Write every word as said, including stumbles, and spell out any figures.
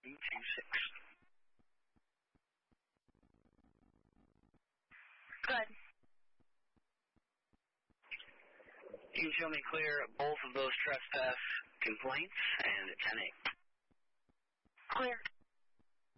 two two six. Good. You can show me clear both of those trespass complaints and ten eight. Clear.